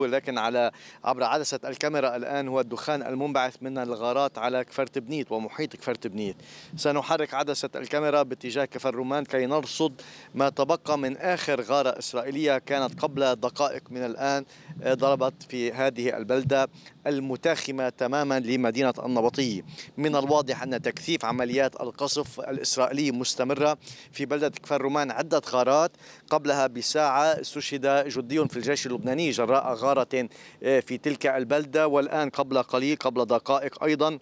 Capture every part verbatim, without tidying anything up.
ولكن على عبر عدسة الكاميرا الآن هو الدخان المنبعث من الغارات على كفر تبنيت ومحيط كفر تبنيت. سنحرك عدسة الكاميرا باتجاه كفر رومان كي نرصد ما تبقى من آخر غارة إسرائيلية كانت قبل دقائق من الآن ضربت في هذه البلدة المتاخمة تماما لمدينة النبطية. من الواضح أن تكثيف عمليات القصف الإسرائيلي مستمرة في بلدة كفر رومان. عدة غارات قبلها بساعة استشهد جندي في الجيش اللبناني جراء غارة في تلك البلدة، والآن قبل قليل قبل دقائق أيضا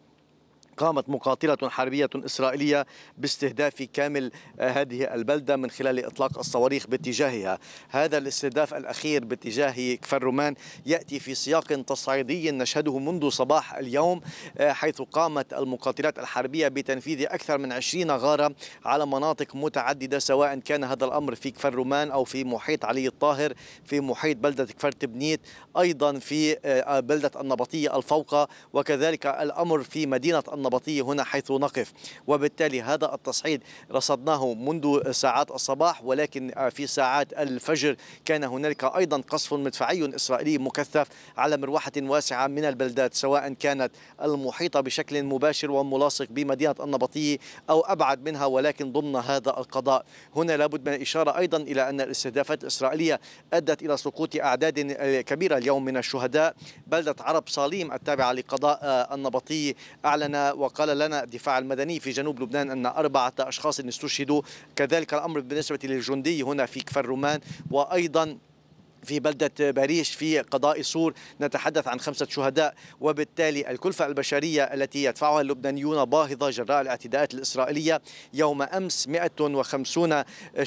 قامت مقاتلة حربية إسرائيلية باستهداف كامل هذه البلدة من خلال إطلاق الصواريخ باتجاهها. هذا الاستهداف الأخير باتجاه كفر رومان يأتي في سياق تصعيدي نشهده منذ صباح اليوم، حيث قامت المقاتلات الحربية بتنفيذ أكثر من عشرين غارة على مناطق متعددة، سواء كان هذا الأمر في كفر رومان أو في محيط علي الطاهر، في محيط بلدة كفر تبنيت، أيضا في بلدة النبطية الفوقة، وكذلك الأمر في مدينة النبطية هنا حيث نقف. وبالتالي هذا التصعيد رصدناه منذ ساعات الصباح، ولكن في ساعات الفجر كان هنالك أيضا قصف مدفعي إسرائيلي مكثف على مروحة واسعة من البلدات، سواء كانت المحيطة بشكل مباشر وملاصق بمدينة النبطية أو أبعد منها، ولكن ضمن هذا القضاء. هنا لابد من الإشارة أيضا إلى أن الاستهدافات الإسرائيلية أدت إلى سقوط أعداد كبيرة اليوم من الشهداء. بلدة عرب صاليم التابعة لقضاء النبطية أعلن وقال لنا الدفاع المدني في جنوب لبنان أن أربعة أشخاص استشهدوا. كذلك الأمر بالنسبة للجندي هنا في كفر رومان، وأيضا في بلدة باريش في قضاء سور نتحدث عن خمسة شهداء. وبالتالي الكلفة البشرية التي يدفعها اللبنانيون باهظة جراء الاعتداءات الإسرائيلية. يوم أمس مئة وخمسين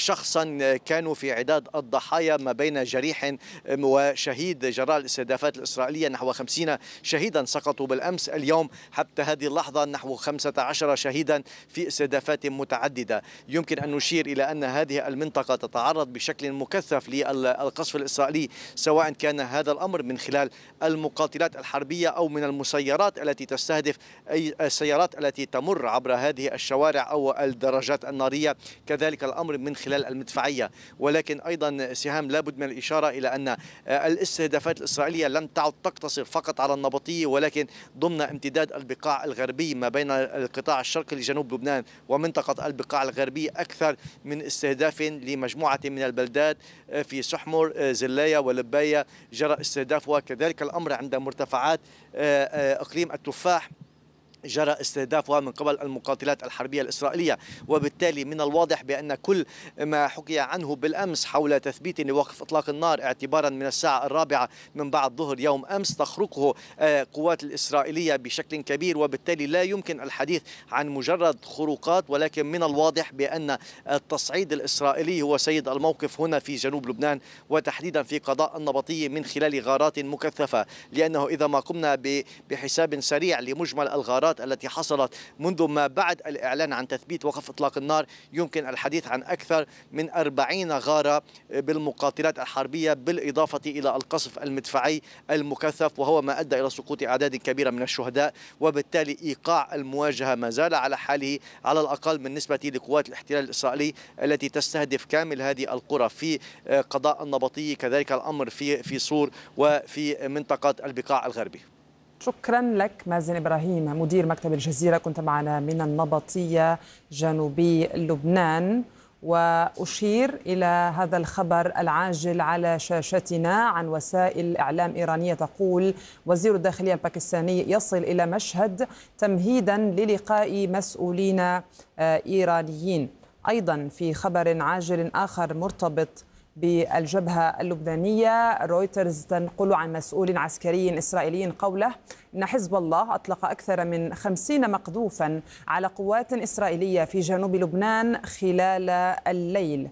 شخصا كانوا في عداد الضحايا ما بين جريح وشهيد جراء الاستهدافات الإسرائيلية. نحو خمسين شهيدا سقطوا بالأمس. اليوم حتى هذه اللحظة نحو خمسة عشر شهيدا في استهدافات متعددة. يمكن أن نشير إلى أن هذه المنطقة تتعرض بشكل مكثف للقصف الإسرائيلي، سواء كان هذا الأمر من خلال المقاتلات الحربية أو من المسيرات التي تستهدف أي السيارات التي تمر عبر هذه الشوارع أو الدراجات النارية، كذلك الأمر من خلال المدفعية. ولكن أيضا سهام لابد من الإشارة إلى أن الاستهدافات الإسرائيلية لم تعد تقتصر فقط على النبطية، ولكن ضمن امتداد البقاع الغربي ما بين القطاع الشرقي لجنوب لبنان ومنطقة البقاع الغربي. أكثر من استهداف لمجموعة من البلدات في سحمر زلايا ولباية جرى استهدافها. كذلك الأمر عند مرتفعات إقليم التفاح جرى استهدافها من قبل المقاتلات الحربية الإسرائيلية. وبالتالي من الواضح بأن كل ما حكي عنه بالأمس حول تثبيت لوقف إطلاق النار اعتبارا من الساعة الرابعة من بعد ظهر يوم أمس تخرقه قوات الإسرائيلية بشكل كبير، وبالتالي لا يمكن الحديث عن مجرد خروقات، ولكن من الواضح بأن التصعيد الإسرائيلي هو سيد الموقف هنا في جنوب لبنان، وتحديدا في قضاء النبطية من خلال غارات مكثفة. لأنه إذا ما قمنا بحساب سريع لمجمل الغارات التي حصلت منذ ما بعد الإعلان عن تثبيت وقف إطلاق النار، يمكن الحديث عن أكثر من أربعين غارة بالمقاتلات الحربية، بالإضافة إلى القصف المدفعي المكثف، وهو ما أدى إلى سقوط أعداد كبيرة من الشهداء. وبالتالي إيقاع المواجهة ما زال على حاله، على الأقل بالنسبة لقوات الاحتلال الإسرائيلي التي تستهدف كامل هذه القرى في قضاء النبطية، كذلك الأمر في في صور وفي منطقة البقاع الغربي. شكرا لك مازن إبراهيم مدير مكتب الجزيرة، كنت معنا من النبطية جنوبي لبنان. وأشير إلى هذا الخبر العاجل على شاشتنا عن وسائل إعلام إيرانية تقول وزير الداخلية الباكستاني يصل إلى مشهد تمهيدا للقاء مسؤولين إيرانيين. أيضا في خبر عاجل آخر مرتبط بالجبهة اللبنانية، رويترز تنقل عن مسؤول عسكري إسرائيلي قوله إن حزب الله أطلق أكثر من خمسين مقذوفا على قوات إسرائيلية في جنوب لبنان خلال الليل.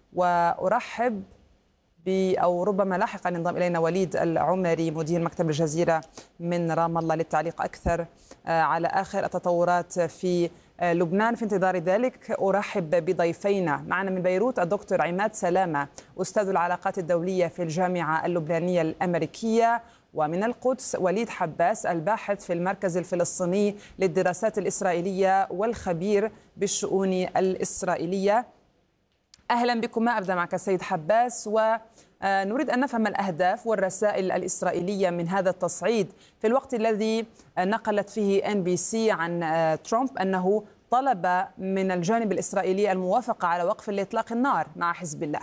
وأرحب ب أو ربما لاحقا ينضم إلينا وليد العمري مدير مكتب الجزيرة من رام الله للتعليق أكثر على آخر التطورات في لبنان. في انتظار ذلك أرحب بضيفينا معنا من بيروت الدكتور عماد سلامة أستاذ العلاقات الدولية في الجامعة اللبنانية الأمريكية، ومن القدس وليد حباس الباحث في المركز الفلسطيني للدراسات الإسرائيلية والخبير بالشؤون الإسرائيلية. أهلا بكما. أبدأ معك سيد حباس، و نريد أن نفهم الأهداف والرسائل الإسرائيلية من هذا التصعيد في الوقت الذي نقلت فيه إن بي سي عن ترامب أنه طلب من الجانب الإسرائيلي الموافقة على وقف إطلاق النار مع حزب الله.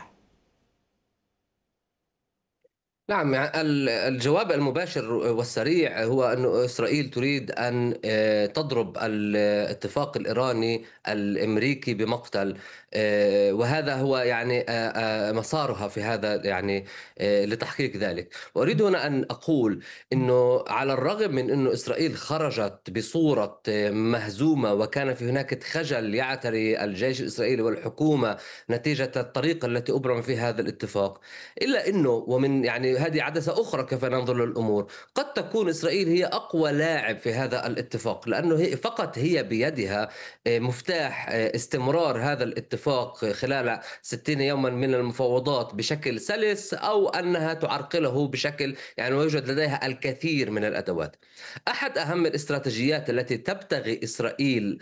نعم، الجواب المباشر والسريع هو أن إسرائيل تريد أن تضرب الاتفاق الإيراني الأمريكي بمقتل، وهذا هو يعني مسارها في هذا يعني لتحقيق ذلك. وأريد هنا أن أقول أنه على الرغم من أن إسرائيل خرجت بصورة مهزومة وكان في هناك خجل يعتري الجيش الإسرائيلي والحكومة نتيجة الطريقة التي أبرم فيها هذا الاتفاق، إلا أنه ومن يعني هذه عدسة أخرى كيف ننظر للأمور، قد تكون إسرائيل هي أقوى لاعب في هذا الاتفاق، لأنه هي فقط هي بيدها مفتاح استمرار هذا الاتفاق خلال ستين يوما من المفاوضات بشكل سلس، أو أنها تعرقله بشكل يعني ويوجد لديها الكثير من الأدوات. أحد أهم الاستراتيجيات التي تبتغي إسرائيل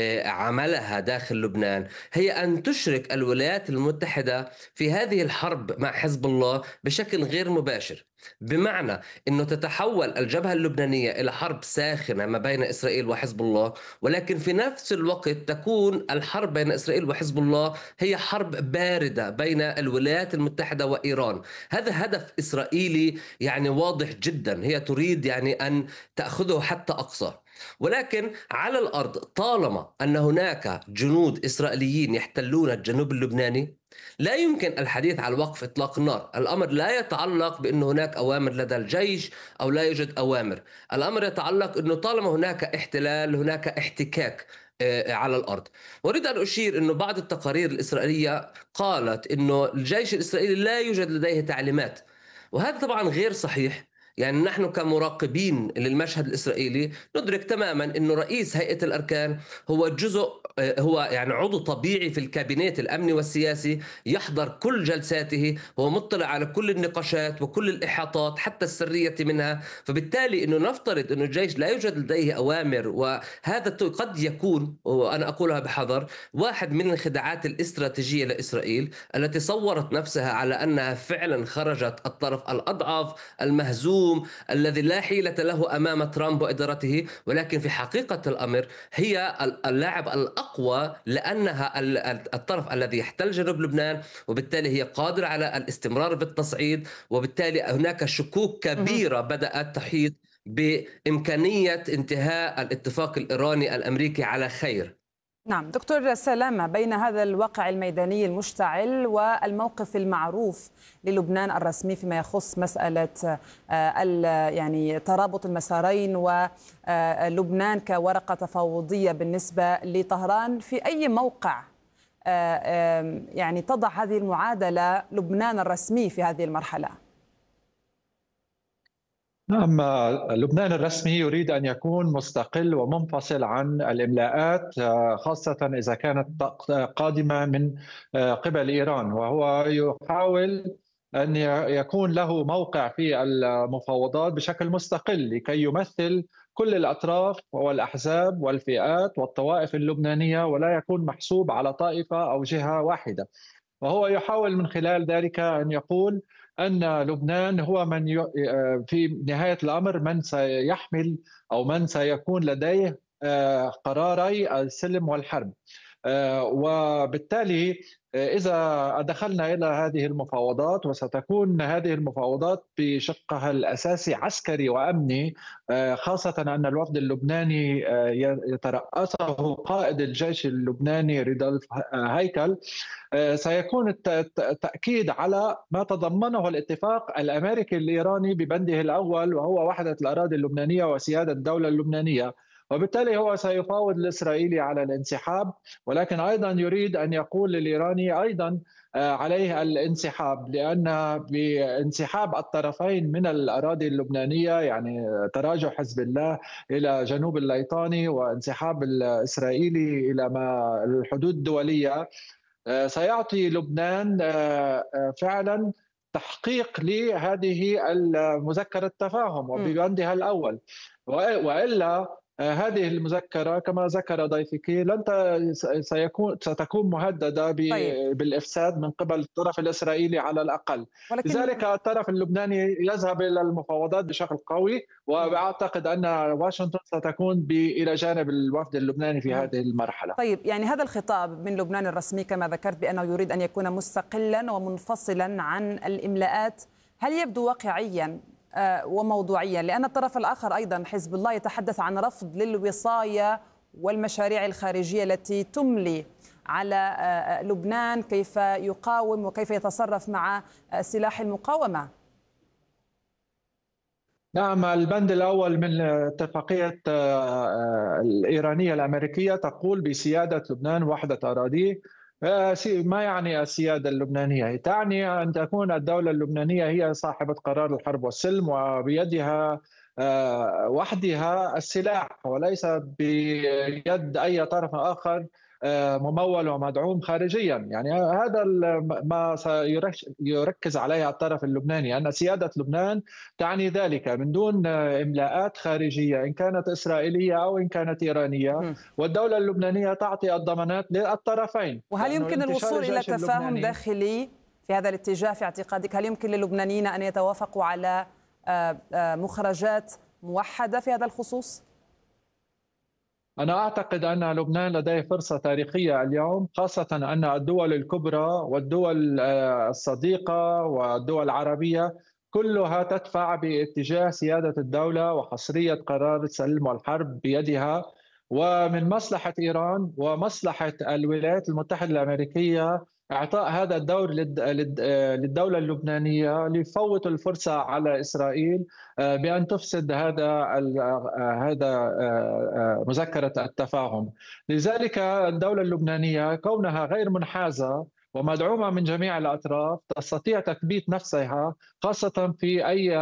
عملها داخل لبنان هي أن تشرك الولايات المتحدة في هذه الحرب مع حزب الله بشكل غير مباشر، بمعنى أنه تتحول الجبهة اللبنانية إلى حرب ساخنة ما بين إسرائيل وحزب الله، ولكن في نفس الوقت تكون الحرب بين إسرائيل وحزب الله هي حرب باردة بين الولايات المتحدة وإيران. هذا هدف إسرائيلي يعني واضح جدا، هي تريد يعني أن تأخذه حتى أقصى. ولكن على الأرض طالما أن هناك جنود إسرائيليين يحتلون الجنوب اللبناني لا يمكن الحديث عن وقف إطلاق النار. الأمر لا يتعلق بأن هناك أوامر لدى الجيش أو لا يوجد أوامر، الأمر يتعلق أنه طالما هناك احتلال هناك احتكاك على الأرض. وأريد أن أشير أنه بعض التقارير الإسرائيلية قالت أنه الجيش الإسرائيلي لا يوجد لديه تعليمات، وهذا طبعا غير صحيح. يعني نحن كمراقبين للمشهد الإسرائيلي ندرك تماما أنه رئيس هيئة الأركان هو جزء هو يعني عضو طبيعي في الكابينت الأمني والسياسي، يحضر كل جلساته، هو مطلع على كل النقاشات وكل الإحاطات حتى السرية منها. فبالتالي أنه نفترض أنه الجيش لا يوجد لديه أوامر، وهذا قد يكون وأنا أقولها بحذر واحد من الخداعات الاستراتيجية لإسرائيل التي صورت نفسها على أنها فعلا خرجت الطرف الأضعف المهزوم الذي لا حيلة له أمام ترامب وإدارته، ولكن في حقيقة الأمر هي اللاعب الأقوى لأنها الطرف الذي يحتل جنوب لبنان، وبالتالي هي قادرة على الاستمرار بالتصعيد، وبالتالي هناك شكوك كبيرة بدأت تحيط بإمكانية انتهاء الاتفاق الإيراني الأمريكي على خير. نعم دكتور سلامة، بين هذا الواقع الميداني المشتعل والموقف المعروف للبنان الرسمي فيما يخص مسألة يعني ترابط المسارين ولبنان كورقة تفاوضية بالنسبة لطهران، في أي موقع يعني تضع هذه المعادلة لبنان الرسمي في هذه المرحلة؟ نعم، لبنان الرسمي يريد أن يكون مستقل ومنفصل عن الإملاءات، خاصة إذا كانت قادمة من قبل إيران، وهو يحاول أن يكون له موقع في المفاوضات بشكل مستقل لكي يمثل كل الأطراف والأحزاب والفئات والطوائف اللبنانية، ولا يكون محسوب على طائفة أو جهة واحدة. وهو يحاول من خلال ذلك أن يقول أن لبنان هو من ي... في نهاية الأمر من سيحمل أو من سيكون لديه قراري السلم والحرب. وبالتالي إذا دخلنا إلى هذه المفاوضات، وستكون هذه المفاوضات بشقها الأساسي عسكري وأمني، خاصة أن الوفد اللبناني يترأسه قائد الجيش اللبناني ريدولف هيكل، سيكون التأكيد على ما تضمنه الاتفاق الأمريكي الإيراني ببنده الأول، وهو وحدة الأراضي اللبنانية وسيادة الدولة اللبنانية. وبالتالي هو سيفاوض الإسرائيلي على الانسحاب، ولكن أيضا يريد أن يقول للإيراني أيضا عليه الانسحاب، لأن بانسحاب الطرفين من الأراضي اللبنانية يعني تراجع حزب الله إلى جنوب الليطاني وانسحاب الإسرائيلي إلى ما الحدود الدولية، سيعطي لبنان فعلا تحقيق لهذه المذكرة التفاهم وببندها الأول. وإلا هذه المذكرة كما ذكر ضيفك لن سيكون ستكون مهددة طيب. بالإفساد من قبل الطرف الإسرائيلي على الأقل. ولكن لذلك الطرف اللبناني يذهب إلى المفاوضات بشكل قوي، وأعتقد أن واشنطن ستكون إلى جانب الوفد اللبناني في هذه المرحلة. طيب، يعني هذا الخطاب من لبنان الرسمي كما ذكرت بأنه يريد أن يكون مستقلا ومنفصلا عن الإملاءات، هل يبدو واقعيا وموضوعيا؟ لأن الطرف الآخر أيضا حزب الله يتحدث عن رفض للوصاية والمشاريع الخارجية التي تملي على لبنان كيف يقاوم وكيف يتصرف مع سلاح المقاومة. نعم، البند الأول من اتفاقية الإيرانية الأمريكية تقول بسيادة لبنان وحدة أراضيه. ما يعني السيادة اللبنانية؟ تعني أن تكون الدولة اللبنانية هي صاحبة قرار الحرب والسلم وبيدها وحدها السلاح، وليس بيد أي طرف آخر ممول ومدعوم خارجيا. يعني هذا ما سيركز عليه الطرف اللبناني، أن سيادة لبنان تعني ذلك من دون إملاءات خارجية إن كانت إسرائيلية أو إن كانت إيرانية، والدولة اللبنانية تعطي الضمانات للطرفين. وهل يمكن الوصول إلى تفاهم داخلي في هذا الاتجاه في اعتقادك؟ هل يمكن للبنانيين أن يتوافقوا على مخرجات موحدة في هذا الخصوص؟ أنا أعتقد أن لبنان لديه فرصة تاريخية اليوم، خاصة أن الدول الكبرى والدول الصديقة والدول العربية كلها تدفع باتجاه سيادة الدولة وحصرية قرار السلم والحرب بيدها، ومن مصلحة إيران ومصلحة الولايات المتحدة الأمريكية إعطاء هذا الدور للدولة اللبنانية ليفوت الفرصة على إسرائيل بأن تفسد هذا هذا مذكرة التفاهم. لذلك الدولة اللبنانية كونها غير منحازة ومدعومة من جميع الأطراف تستطيع تثبيت نفسها، خاصة في أي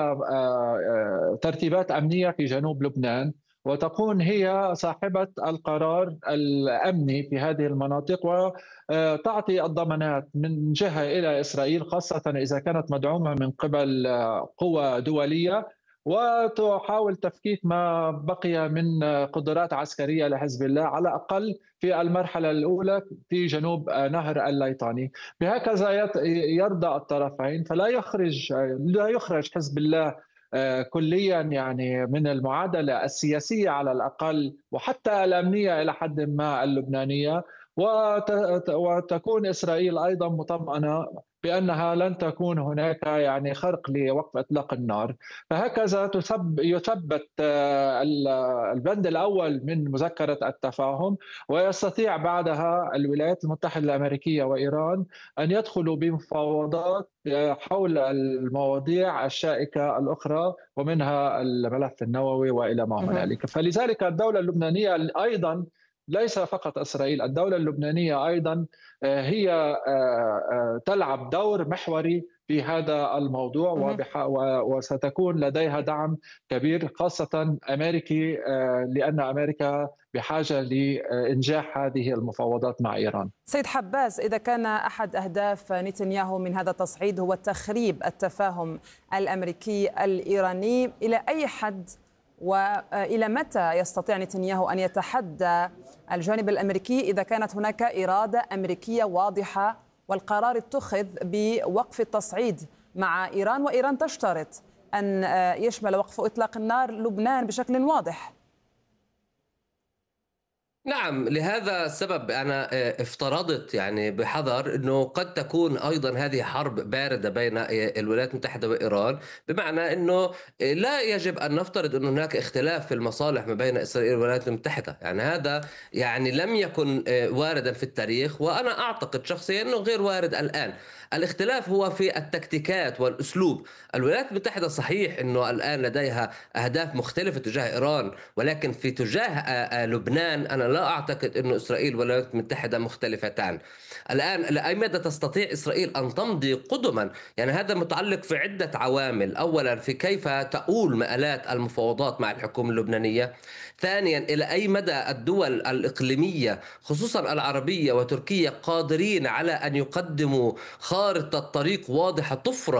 ترتيبات أمنية في جنوب لبنان، وتكون هي صاحبة القرار الأمني في هذه المناطق، وتعطي الضمانات من جهة إلى إسرائيل، خاصة إذا كانت مدعومة من قبل قوى دولية، وتحاول تفكيك ما بقي من قدرات عسكرية لحزب الله على الأقل في المرحلة الأولى في جنوب نهر الليطاني. بهكذا يرضى الطرفين، فلا يخرج لا يخرج حزب الله كليا يعني من المعادلة السياسية على الأقل، وحتى الأمنية إلى حد ما اللبنانية، وتكون إسرائيل أيضا مطمئنة بأنها لن تكون هناك يعني خرق لوقف إطلاق النار. فهكذا يثبت البند الأول من مذكرة التفاهم، ويستطيع بعدها الولايات المتحدة الأمريكية وإيران أن يدخلوا بمفاوضات حول المواضيع الشائكة الأخرى، ومنها الملف النووي وإلى ما هنالك. فلذلك الدولة اللبنانية أيضا ليس فقط إسرائيل، الدولة اللبنانية أيضا هي تلعب دور محوري في هذا الموضوع، وستكون لديها دعم كبير خاصة أمريكي، لأن أمريكا بحاجة لإنجاح هذه المفاوضات مع إيران. سيد حباس، إذا كان أحد أهداف نتنياهو من هذا التصعيد هو تخريب التفاهم الأمريكي الإيراني، إلى أي حد وإلى متى يستطيع نتنياهو أن يتحدى الجانب الأمريكي إذا كانت هناك إرادة أمريكية واضحة والقرار اتخذ بوقف التصعيد مع إيران، وإيران تشترط أن يشمل وقف إطلاق النار لبنان بشكل واضح؟ نعم، لهذا السبب أنا افترضت يعني بحذر أنه قد تكون أيضا هذه حرب باردة بين الولايات المتحدة وإيران، بمعنى أنه لا يجب أن نفترض أن هناك اختلاف في المصالح ما بين إسرائيل والولايات المتحدة. يعني هذا يعني لم يكن واردا في التاريخ، وأنا أعتقد شخصيا أنه غير وارد الآن. الاختلاف هو في التكتيكات والأسلوب. الولايات المتحدة صحيح أنه الآن لديها أهداف مختلفة تجاه إيران، ولكن في تجاه لبنان أنا لا أعتقد أن إسرائيل والولايات المتحدة مختلفتان. الآن لأي مدى تستطيع إسرائيل أن تمضي قدما؟ يعني هذا متعلق في عدة عوامل. أولا في كيف تؤول مآلات المفاوضات مع الحكومة اللبنانية. ثانيا إلى أي مدى الدول الإقليمية خصوصا العربية وتركيا قادرين على أن يقدموا خارطة طريق واضحة تفرض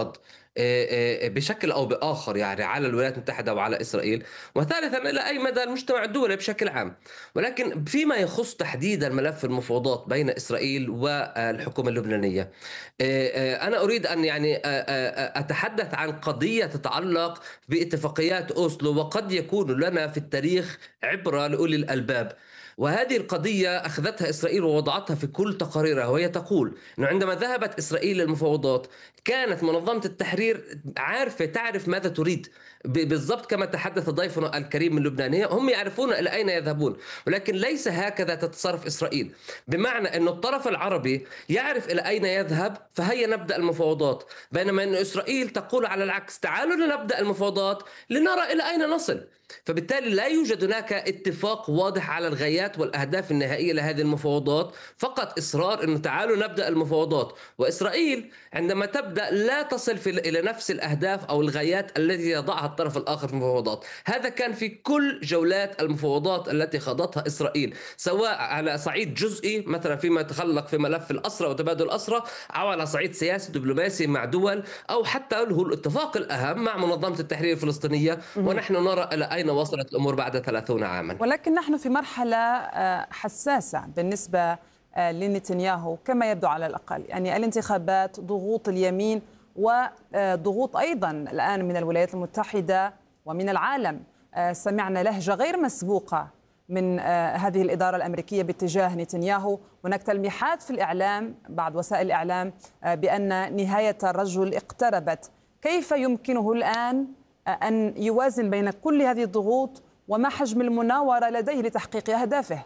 بشكل أو بآخر يعني على الولايات المتحدة وعلى إسرائيل، وثالثا إلى أي مدى المجتمع الدولي بشكل عام. ولكن فيما يخص تحديدا ملف المفاوضات بين إسرائيل والحكومة اللبنانية، أنا أريد أن يعني أتحدث عن قضية تتعلق باتفاقيات أوسلو، وقد يكون لنا في التاريخ عبرة لأولي الألباب. وهذه القضية أخذتها إسرائيل ووضعتها في كل تقاريرها، وهي تقول أنه عندما ذهبت إسرائيل للمفاوضات كانت منظمة التحرير عارفة تعرف ماذا تريد بالضبط، كما تحدث ضيفنا الكريم من لبنان، هم يعرفون إلى أين يذهبون، ولكن ليس هكذا تتصرف إسرائيل. بمعنى أن الطرف العربي يعرف إلى أين يذهب فهيا نبدأ المفاوضات، بينما أن إسرائيل تقول على العكس، تعالوا نبدأ المفاوضات لنرى إلى أين نصل. فبالتالي لا يوجد هناك اتفاق واضح على الغايات والأهداف النهائية لهذه المفاوضات، فقط إصرار أنه تعالوا نبدأ المفاوضات. وإسرائيل عندما تبدأ لا تصل في إلى نفس الأهداف أو الغايات التي يضعها الطرف الآخر في المفاوضات. هذا كان في كل جولات المفاوضات التي خاضتها إسرائيل، سواء على صعيد جزئي مثلا فيما يتعلق في ملف الأسرى وتبادل الأسرى، أو على صعيد سياسي دبلوماسي مع دول، أو حتى هو الاتفاق الأهم مع منظمة التحرير الفلسطينية. ونحن نرى إلى أين وصلت الأمور بعد ثلاثين عاما. ولكن نحن في مرحلة حساسة بالنسبة لنتنياهو كما يبدو على الأقل، يعني الانتخابات، ضغوط اليمين، وضغوط أيضا الآن من الولايات المتحدة ومن العالم. سمعنا لهجة غير مسبوقة من هذه الإدارة الأمريكية باتجاه نتنياهو. هناك تلميحات في الإعلام بعض وسائل الإعلام بأن نهاية الرجل اقتربت. كيف يمكنه الآن أن يوازن بين كل هذه الضغوط وما حجم المناورة لديه لتحقيق أهدافه؟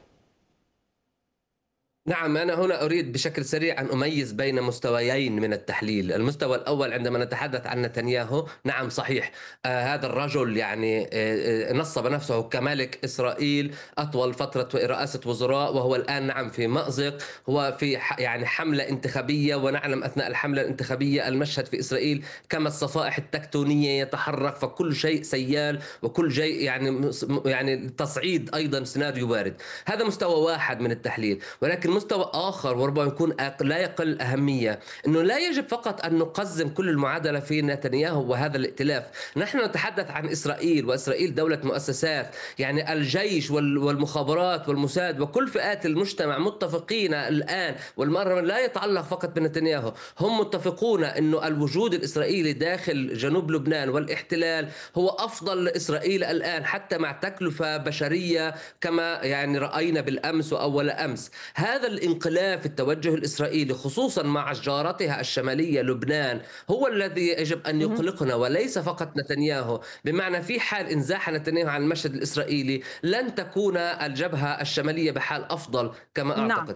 نعم، أنا هنا أريد بشكل سريع أن أميز بين مستويين من التحليل. المستوى الأول عندما نتحدث عن نتنياهو، نعم صحيح، آه هذا الرجل يعني آه نصب نفسه كملك إسرائيل أطول فترة رئاسة وزراء، وهو الآن نعم في مأزق، هو في يعني حملة انتخابية، ونعلم أثناء الحملة الانتخابية المشهد في إسرائيل كما الصفائح التكتونية يتحرك، فكل شيء سيال وكل شيء يعني يعني تصعيد أيضا سيناريو وارد. هذا مستوى واحد من التحليل. ولكن مستوى آخر وربما يكون لا يقل أهمية، أنه لا يجب فقط أن نقزم كل المعادلة في نتنياهو وهذا الائتلاف. نحن نتحدث عن إسرائيل، وإسرائيل دولة مؤسسات، يعني الجيش والمخابرات والموساد وكل فئات المجتمع متفقين الآن، والمرة لا يتعلق فقط بنتنياهو، هم متفقون أنه الوجود الإسرائيلي داخل جنوب لبنان والاحتلال هو أفضل لإسرائيل الآن، حتى مع تكلفة بشرية كما يعني رأينا بالأمس وأول أمس. هذا الانقلاب في التوجه الإسرائيلي خصوصا مع جارتها الشمالية لبنان هو الذي يجب أن يقلقنا، وليس فقط نتنياهو. بمعنى في حال انزاح نتنياهو عن المشهد الإسرائيلي لن تكون الجبهة الشمالية بحال أفضل كما أعتقد. نعم.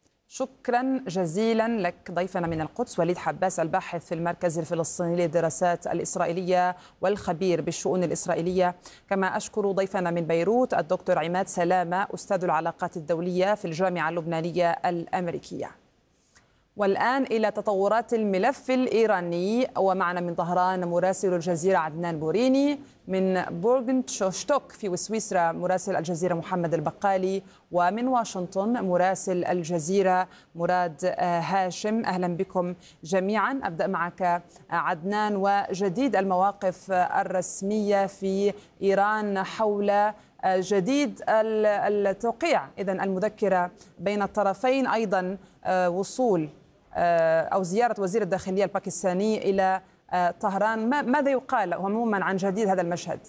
شكرا جزيلا لك ضيفنا من القدس وليد حباس، الباحث في المركز الفلسطيني للدراسات الإسرائيلية والخبير بالشؤون الإسرائيلية. كما أشكر ضيفنا من بيروت الدكتور عماد سلامة، أستاذ العلاقات الدولية في الجامعة اللبنانية الأمريكية. والآن إلى تطورات الملف الإيراني، ومعنا من طهران مراسل الجزيرة عدنان بوريني، من بورغنتشوشتوك في سويسرا مراسل الجزيرة محمد البقالي، ومن واشنطن مراسل الجزيرة مراد هاشم. أهلا بكم جميعا. أبدأ معك عدنان، وجديد المواقف الرسمية في إيران حول جديد التوقيع إذن المذكرة بين الطرفين، أيضا وصول أو زيارة وزير الداخلية الباكستاني إلى طهران. ماذا يقال عموما عن جديد هذا المشهد؟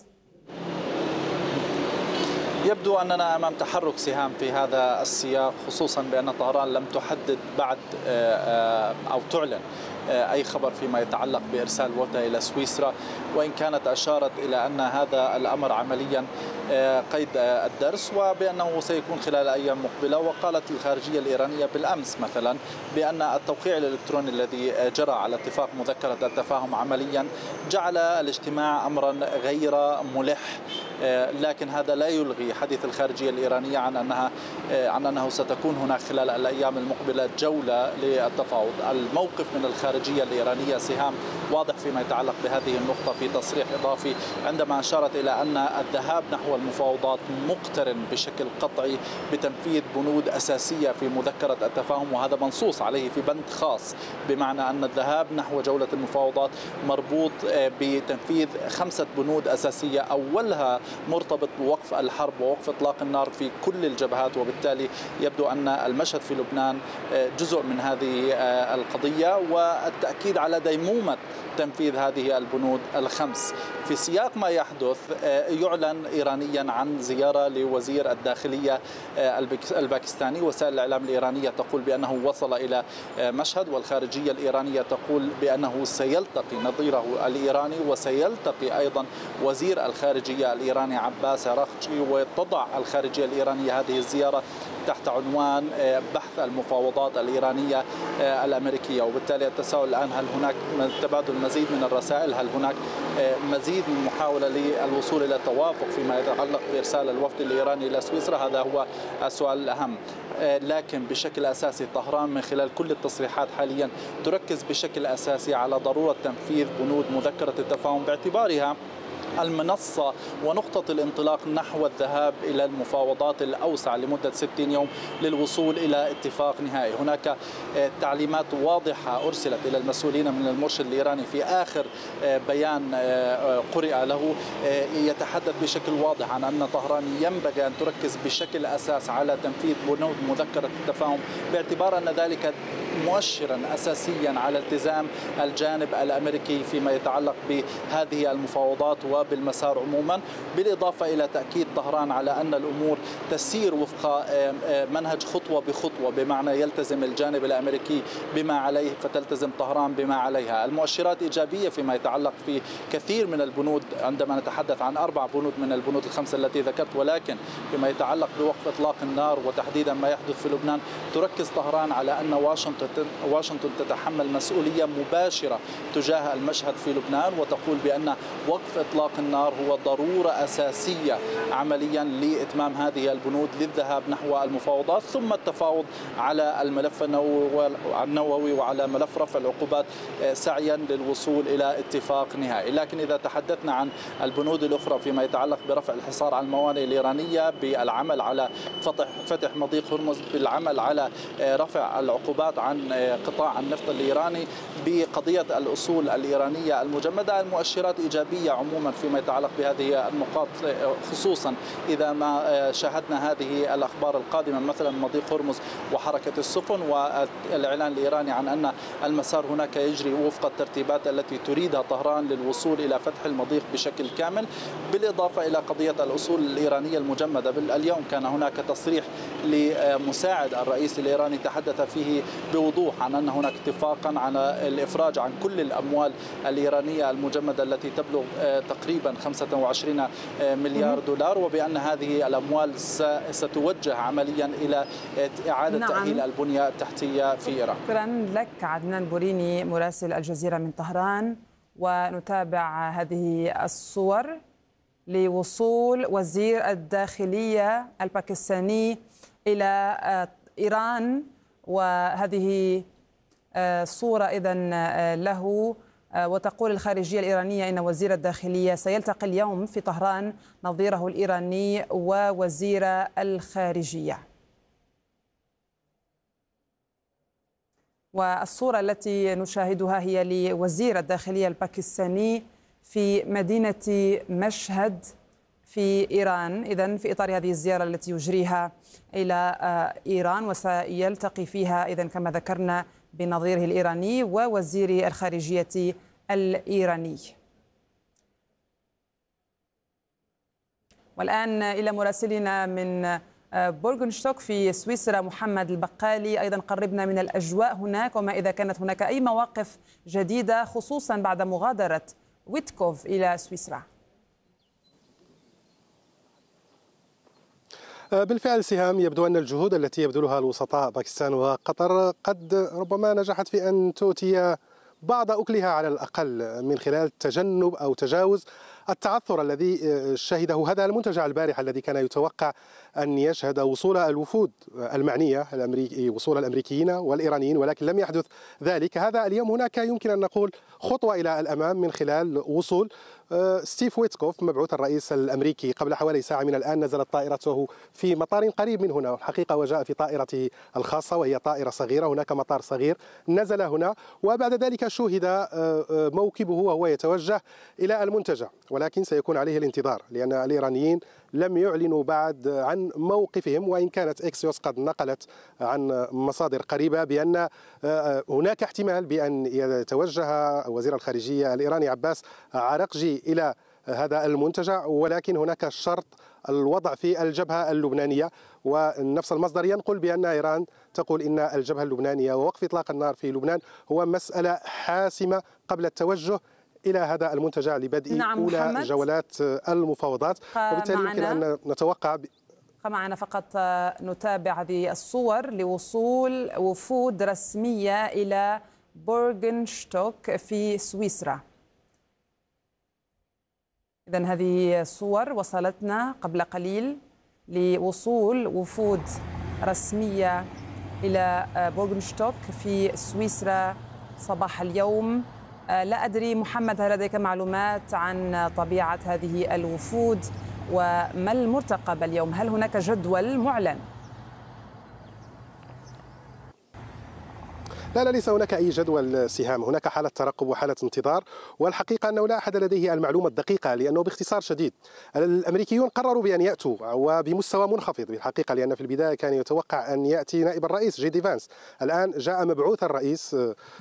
يبدو أننا أمام تحرك سهام في هذا السياق، خصوصا بأن طهران لم تحدد بعد أو تعلن أي خبر فيما يتعلق بإرسال وفد إلى سويسرا، وإن كانت أشارت إلى أن هذا الأمر عمليا قيد الدرس وبأنه سيكون خلال أيام مقبلة. وقالت الخارجية الإيرانية بالأمس مثلا بأن التوقيع الإلكتروني الذي جرى على اتفاق مذكرة التفاهم عمليا جعل الاجتماع أمرا غير ملح، لكن هذا لا يلغي حديث الخارجية الإيرانية عن أنها عن أنه ستكون هناك خلال الأيام المقبلة جولة للتفاوض. الموقف من الخارجية الإيرانية سهام واضح فيما يتعلق بهذه النقطة في تصريح إضافي عندما أشارت إلى أن الذهاب نحو المفاوضات مقترن بشكل قطعي بتنفيذ بنود أساسية في مذكرة التفاهم، وهذا منصوص عليه في بند خاص، بمعنى أن الذهاب نحو جولة المفاوضات مربوط بتنفيذ خمسة بنود أساسية، أولها مرتبط بوقف الحرب ووقف إطلاق النار في كل الجبهات، وبالتالي يبدو أن المشهد في لبنان جزء من هذه القضية والتأكيد على ديمومة تنفيذ هذه البنود الخمس. في سياق ما يحدث يعلن إيرانيا عن زيارة لوزير الداخلية الباكستاني، وسائل الإعلام الإيرانية تقول بأنه وصل إلى مشهد، والخارجية الإيرانية تقول بأنه سيلتقي نظيره الإيراني وسيلتقي أيضا وزير الخارجية الإيراني عباس عراقجي. وتضع الخارجية الإيرانية هذه الزيارة تحت عنوان بحث المفاوضات الإيرانية الأمريكية، وبالتالي التساؤل الآن هل هناك تبادل مزيد من الرسائل؟ هل هناك مزيد من محاولة للوصول إلى توافق فيما يتعلق بإرسال الوفد الإيراني إلى سويسرا؟ هذا هو السؤال الأهم. لكن بشكل أساسي طهران من خلال كل التصريحات حاليا تركز بشكل أساسي على ضرورة تنفيذ بنود مذكرة التفاهم باعتبارها المنصة ونقطة الانطلاق نحو الذهاب إلى المفاوضات الأوسع لمدة ستين يوم للوصول إلى اتفاق نهائي. هناك تعليمات واضحة أرسلت إلى المسؤولين من المرشد الإيراني في آخر بيان قرئ له يتحدث بشكل واضح عن أن طهران ينبغي أن تركز بشكل أساس على تنفيذ بنود مذكرة التفاهم، باعتبار أن ذلك مؤشرا أساسيا على التزام الجانب الأمريكي فيما يتعلق بهذه المفاوضات وبالمسار عموما، بالإضافة إلى تأكيد طهران على أن الأمور تسير وفق منهج خطوة بخطوة، بمعنى يلتزم الجانب الأمريكي بما عليه فتلتزم طهران بما عليها. المؤشرات إيجابية فيما يتعلق في كثير من البنود، عندما نتحدث عن أربع بنود من البنود الخمسة التي ذكرت، ولكن فيما يتعلق بوقف إطلاق النار وتحديدا ما يحدث في لبنان تركز طهران على أن واشنطن واشنطن تتحمل مسؤولية مباشرة تجاه المشهد في لبنان، وتقول بأن وقف إطلاق النار هو ضرورة أساسية عمليا لإتمام هذه البنود للذهاب نحو المفاوضات، ثم التفاوض على الملف النووي وعلى ملف رفع العقوبات سعيا للوصول إلى اتفاق نهائي. لكن إذا تحدثنا عن البنود الأخرى فيما يتعلق برفع الحصار على الموانئ الإيرانية، بالعمل على فتح فتح مضيق هرمز، بالعمل على رفع العقوبات عن قطاع النفط الإيراني، بقضية الأصول الإيرانية المجمدة، المؤشرات إيجابية عموما فيما يتعلق بهذه النقاط، خصوصا إذا ما شاهدنا هذه الأخبار القادمة مثلا مضيق هرمز وحركة السفن، والإعلان الإيراني عن أن المسار هناك يجري وفق الترتيبات التي تريدها طهران للوصول إلى فتح المضيق بشكل كامل، بالإضافة إلى قضية الأصول الإيرانية المجمدة. اليوم كان هناك تصريح لمساعد الرئيس الإيراني تحدث فيه بوضوح عن أن هناك اتفاقا على الإفراج عن كل الأموال الإيرانية المجمدة التي تبلغ تقريبا خمسة وعشرين مليار دولار، وبأن هذه الأموال ستوجه عمليا إلى إعادة نعم. تأهيل البنية التحتية في إيران. شكرا لك عدنان بوريني مراسل الجزيرة من طهران. ونتابع هذه الصور لوصول وزير الداخلية الباكستاني إلى إيران، وهذه صورة إذن له. وتقول الخارجية الإيرانية إن وزير الداخلية سيلتقي اليوم في طهران نظيره الإيراني ووزير الخارجية. والصورة التي نشاهدها هي لوزير الداخلية الباكستاني في مدينة مشهد في إيران، إذن في إطار هذه الزيارة التي يجريها إلى إيران، وسيلتقي فيها إذن كما ذكرنا بنظيره الإيراني ووزير الخارجية الإيراني. والآن إلى مراسلنا من بورغنشتوك في سويسرا محمد البقالي، أيضا قربنا من الأجواء هناك وما إذا كانت هناك أي مواقف جديدة خصوصا بعد مغادرة ويتكوف إلى سويسرا. بالفعل سهام، يبدو أن الجهود التي يبذلها الوسطاء باكستان وقطر قد ربما نجحت في أن تؤتي بعض أكلها على الأقل من خلال تجنب أو تجاوز التعثر الذي شهده هذا المنتجع البارحة الذي كان يتوقع أن يشهد وصول الوفود المعنية الأمريكي وصول الأمريكيين والإيرانيين، ولكن لم يحدث ذلك. هذا اليوم هناك يمكن أن نقول خطوة إلى الأمام من خلال وصول ستيف ويتكوف مبعوث الرئيس الأمريكي. قبل حوالي ساعة من الآن نزلت طائرته في مطار قريب من هنا الحقيقة، وجاء في طائرته الخاصة وهي طائرة صغيرة. هناك مطار صغير نزل هنا، وبعد ذلك شوهد موكبه وهو يتوجه إلى المنتجع، ولكن سيكون عليه الانتظار لأن الإيرانيين لم يعلنوا بعد عن موقفهم، وإن كانت إكسيوس قد نقلت عن مصادر قريبة بأن هناك احتمال بأن يتوجه وزير الخارجية الإيراني عباس عراقجي إلى هذا المنتجع، ولكن هناك شرط الوضع في الجبهة اللبنانية. ونفس المصدر ينقل بأن إيران تقول إن الجبهة اللبنانية ووقف إطلاق النار في لبنان هو مسألة حاسمة قبل التوجه إلى هذا المنتجع لبدء نعم أولى محمد. جولات المفاوضات. وبالتالي يمكن أن نتوقع ب... معنا فقط نتابع هذه الصور لوصول وفود رسمية إلى بورغنشتوك في سويسرا. إذن هذه الصور وصلتنا قبل قليل لوصول وفود رسمية إلى بورغنشتوك في سويسرا صباح اليوم. لا أدري محمد، هل لديك معلومات عن طبيعة هذه الوفود وما المرتقب اليوم؟ هل هناك جدول معلن؟ لا لا ليس هناك أي جدول سهام، هناك حالة ترقب وحالة انتظار، والحقيقة أنه لا أحد لديه المعلومة الدقيقة، لأنه باختصار شديد الأمريكيون قرروا بأن يأتوا وبمستوى منخفض بالحقيقة، لأن في البداية كان يتوقع أن يأتي نائب الرئيس جي دي فانس. الآن جاء مبعوث الرئيس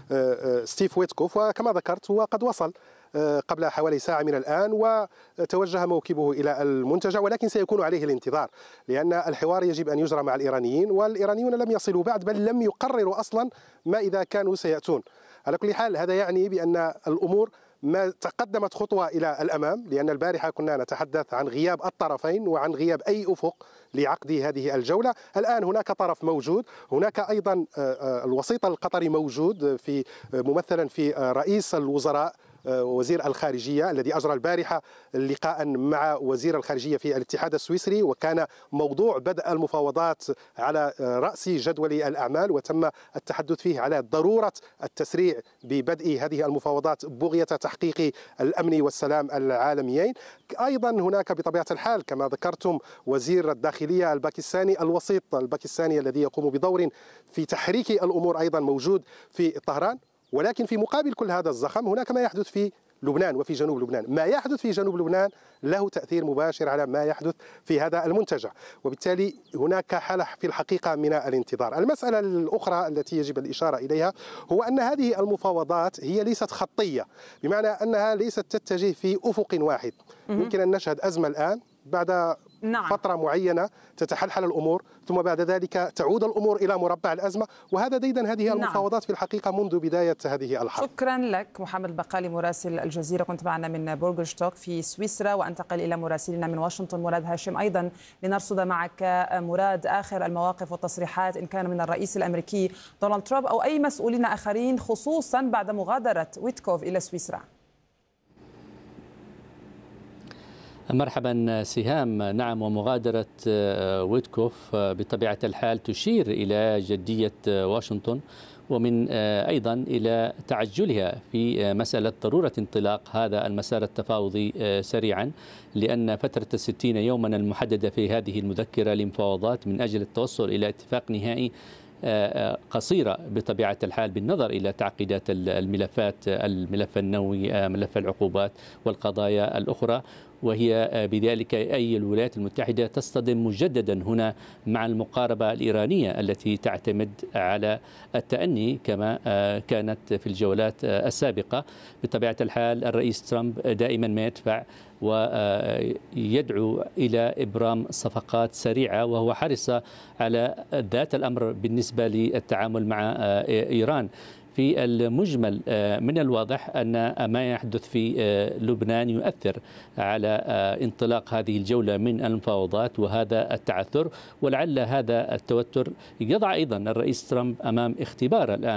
ستيف ويتكوف، وكما ذكرت هو قد وصل قبل حوالي ساعة من الآن وتوجه موكبه إلى المنتجع، ولكن سيكون عليه الانتظار لأن الحوار يجب أن يجرى مع الإيرانيين، والإيرانيون لم يصلوا بعد، بل لم يقرروا أصلا ما إذا كانوا سيأتون. على كل حال هذا يعني بأن الأمور ما تقدمت خطوة إلى الأمام، لأن البارحة كنا نتحدث عن غياب الطرفين وعن غياب أي أفق لعقد هذه الجولة. الآن هناك طرف موجود، هناك أيضا الوسيط القطري موجود في ممثلا في رئيس الوزراء وزير الخارجية الذي أجرى البارحة لقاء مع وزير الخارجية في الاتحاد السويسري، وكان موضوع بدء المفاوضات على رأس جدول الأعمال، وتم التحدث فيه على ضرورة التسريع ببدء هذه المفاوضات بغية تحقيق الأمن والسلام العالميين. أيضا هناك بطبيعة الحال كما ذكرتم وزير الداخلية الباكستاني، الوسيط الباكستاني الذي يقوم بدور في تحريك الأمور أيضا موجود في طهران. ولكن في مقابل كل هذا الزخم هناك ما يحدث في لبنان وفي جنوب لبنان. ما يحدث في جنوب لبنان له تأثير مباشر على ما يحدث في هذا المنتجع، وبالتالي هناك حالة في الحقيقة من الانتظار. المسألة الأخرى التي يجب الإشارة إليها هو أن هذه المفاوضات هي ليست خطية، بمعنى أنها ليست تتجه في أفق واحد. ممكن أن نشهد أزمة الآن، بعد نعم. فترة معينة تتحلحل الأمور، ثم بعد ذلك تعود الأمور إلى مربع الأزمة، وهذا ديدا هذه نعم. المفاوضات في الحقيقة منذ بداية هذه الحرب. شكرا لك محمد البقالي مراسل الجزيرة، كنت معنا من بورغنشتوك في سويسرا. وانتقل إلى مراسلنا من واشنطن مراد هاشم أيضا لنرصد معك مراد آخر المواقف والتصريحات إن كان من الرئيس الأمريكي دونالد ترامب أو أي مسؤولين آخرين، خصوصا بعد مغادرة ويتكوف إلى سويسرا. مرحبا سهام. نعم، ومغادرة ويتكوف بطبيعة الحال تشير إلى جدية واشنطن، ومن أيضا إلى تعجلها في مسألة ضرورة انطلاق هذا المسار التفاوضي سريعا، لأن فترة الستين يوما المحددة في هذه المذكرة لمفاوضات من أجل التوصل إلى اتفاق نهائي قصيرة بطبيعة الحال بالنظر إلى تعقيدات الملفات، الملف النووي، ملف العقوبات والقضايا الأخرى، وهي بذلك أي الولايات المتحدة تصطدم مجددا هنا مع المقاربة الإيرانية التي تعتمد على التأني كما كانت في الجولات السابقة. بطبيعة الحال الرئيس ترامب دائما ما يدفع ويدعو إلى إبرام صفقات سريعة، وهو حرص على ذات الأمر بالنسبة للتعامل مع إيران. في المجمل من الواضح أن ما يحدث في لبنان يؤثر على انطلاق هذه الجولة من المفاوضات وهذا التعثر، ولعل هذا التوتر يضع أيضا الرئيس ترامب أمام اختبار الآن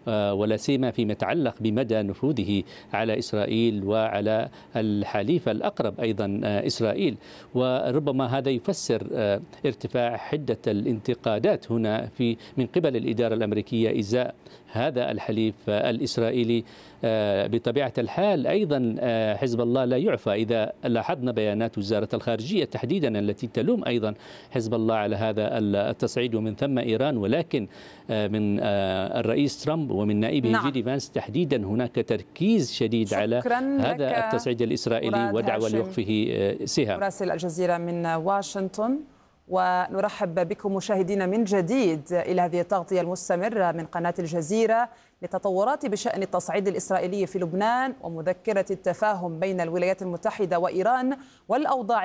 ولا سيما فيما يتعلق بمدى نفوذه على إسرائيل وعلى الحليف الأقرب أيضا إسرائيل. وربما هذا يفسر ارتفاع حدة الانتقادات هنا في من قبل الإدارة الأمريكية إزاء هذا الحليف الإسرائيلي. بطبيعة الحال أيضا حزب الله لا يعفى. إذا لاحظنا بيانات وزارة الخارجية تحديدا التي تلوم أيضا حزب الله على هذا التصعيد ومن ثم إيران، ولكن من الرئيس ترامب ومن نائبه نعم. جيدي فانس تحديدا هناك تركيز شديد على هذا التصعيد الإسرائيلي ودعوى لوقفه سهام. مراسل الجزيرة من واشنطن، ونرحب بكم مشاهدينا من جديد إلى هذه التغطية المستمرة من قناة الجزيرة لتطورات بشأن التصعيد الإسرائيلي في لبنان ومذكرة التفاهم بين الولايات المتحدة وإيران والأوضاع